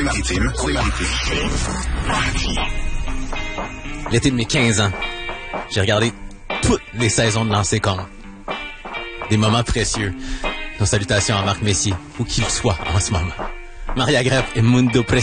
Maritime. L'été de mes 15 ans, j'ai regardé toutes les saisons de Lancer Compte. Des moments précieux. Nos salutations à Marc Messier, où qu'il soit en ce moment. Maria Greff et Mundo